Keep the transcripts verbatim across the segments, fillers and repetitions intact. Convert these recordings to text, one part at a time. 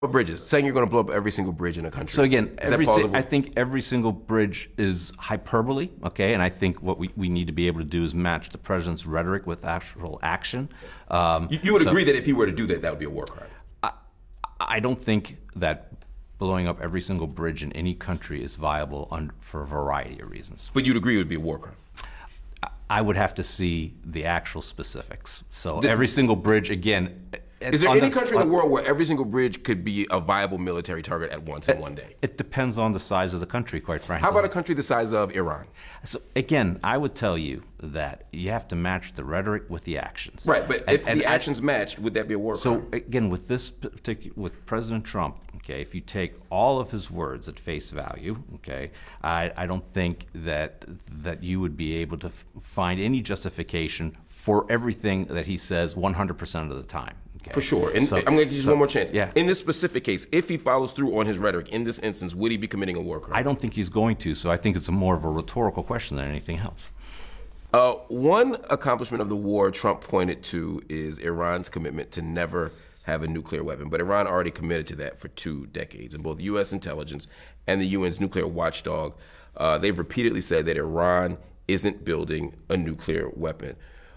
Bridges, saying you're going to blow up every single bridge in a country. So again, is every, that plausible? I think every single bridge is hyperbole, okay? And I think what we, we need to be able to do is match the president's rhetoric with actual action. Um, you, you would so agree that if he were to do that, that would be a war crime? I, I don't think that blowing up every single bridge in any country is viable on, for a variety of reasons. But you'd agree it would be a war crime? I would have to see the actual specifics. So the, every single bridge, again... Is there any the, country in the world where every single bridge could be a viable military target at once in one day? It depends on the size of the country, quite frankly. How about a country the size of Iran? So again, I would tell you that you have to match the rhetoric with the actions. Right, but and, if and the actions matched, would that be a war so crime? So again, with this particular, with President Trump, okay, if you take all of his words at face value, okay, I, I don't think that that you would be able to f- find any justification for everything that he says one hundred percent of the time. Okay. For sure. And so, I'm going to give you so, one more chance. Yeah. In this specific case, if he follows through on his rhetoric, in this instance, would he be committing a war crime? I don't think he's going to, so I think it's a more of a rhetorical question than anything else. Uh, one accomplishment of the war Trump pointed to is Iran's commitment to never have a nuclear weapon. But Iran already committed to that for two decades. And both U S intelligence and the U N's nuclear watchdog, uh, they've repeatedly said that Iran isn't building a nuclear weapon.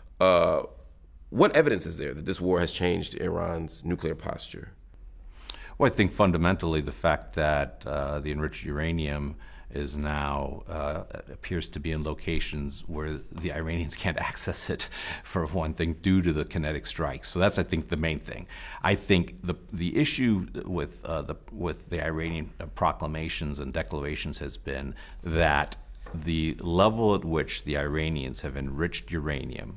Uh, What evidence is there that this war has changed Iran's nuclear posture? Well, I think fundamentally the fact that uh, the enriched uranium is now uh, appears to be in locations where the Iranians can't access it, for one thing, due to the kinetic strikes. So that's, I think, the main thing. I think the the issue with uh, the with the Iranian proclamations and declarations has been that the level at which the Iranians have enriched uranium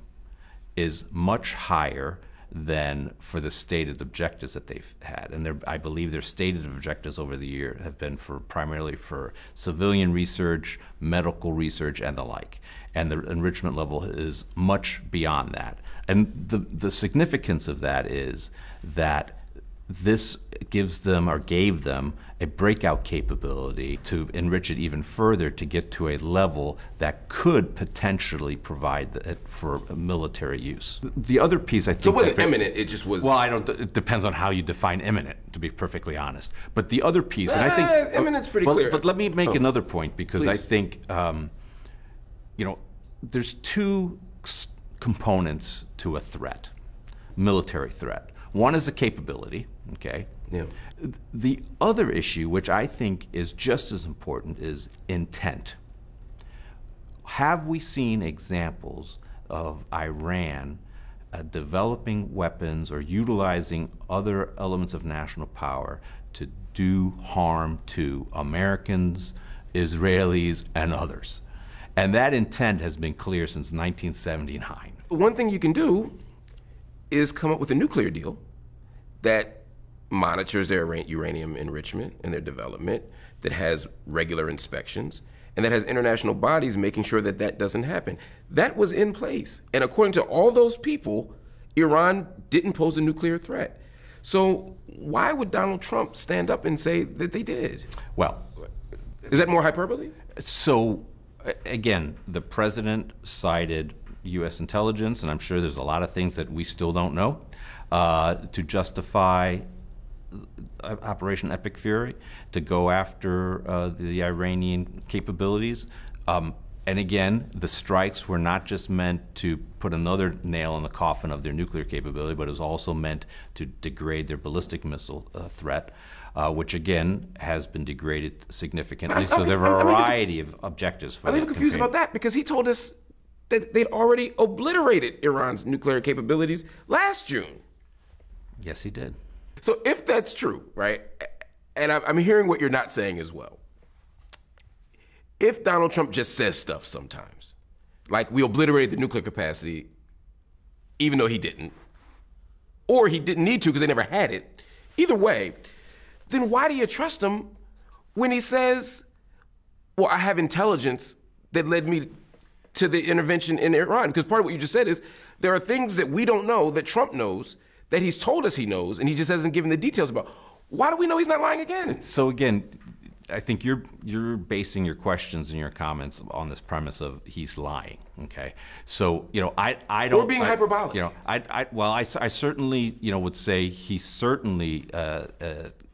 is much higher than for the stated objectives that they've had. And I believe their stated objectives over the year have been for primarily for civilian research, medical research, and the like. And the enrichment level is much beyond that. And the, the significance of that is that this gives them or gave them a breakout capability to enrich it even further to get to a level that could potentially provide it for military use. The other piece, I think, so it wasn't imminent. It just was. Well, I don't. It depends on how you define imminent, to be perfectly honest. But the other piece, and I think uh, imminent's pretty but, clear. But let me make oh. another point because Please. I think, um, you know, there's two components to a threat, military threat. One is the capability, okay? Yeah. The other issue, which I think is just as important, is intent. Have we seen examples of Iran uh, developing weapons or utilizing other elements of national power to do harm to Americans, Israelis, and others? And that intent has been clear since nineteen seventy-nine. One thing you can do is come up with a nuclear deal that monitors their uranium enrichment and their development, that has regular inspections, and that has international bodies making sure that that doesn't happen. That was in place. And according to all those people, Iran didn't pose a nuclear threat. So why would Donald Trump stand up and say that they did? Well, is that more hyperbole? So, again, the president cited U S intelligence, and I'm sure there's a lot of things that we still don't know, uh, to justify Operation Epic Fury, to go after uh, the Iranian capabilities. Um, and again, the strikes were not just meant to put another nail in the coffin of their nuclear capability, but it was also meant to degrade their ballistic missile uh, threat, uh, which again has been degraded significantly. I'm, so I'm, there are a I'm variety of objectives for I'm that even confused campaign. about that because he told us that they'd already obliterated Iran's nuclear capabilities last June. Yes, he did. So if that's true, right, and I'm hearing what you're not saying as well, if Donald Trump just says stuff sometimes, like we obliterated the nuclear capacity, even though he didn't, or he didn't need to because they never had it, either way, then why do you trust him when he says, well, I have intelligence that led me to the intervention in Iran? Because part of what you just said is there are things that we don't know that Trump knows that he's told us he knows, and he just hasn't given the details about. Why do we know he's not lying again? So again, I think you're you're basing your questions and your comments on this premise of he's lying. Okay, so you know I I don't. Or being I, hyperbolic. You know I I well I, I certainly you know would say he certainly uh, uh,